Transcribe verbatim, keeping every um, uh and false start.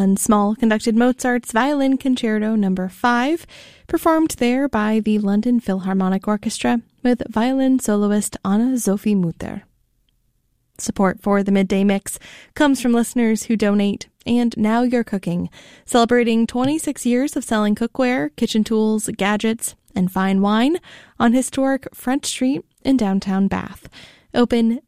Johann Small conducted Mozart's Violin Concerto Number five, performed there by the London Philharmonic Orchestra with violin soloist Anna-Sophie Mutter. Support for the Midday Mix comes from listeners who donate, and Now You're Cooking, celebrating twenty-six years of selling cookware, kitchen tools, gadgets, and fine wine on historic Front Street in downtown Bath. Open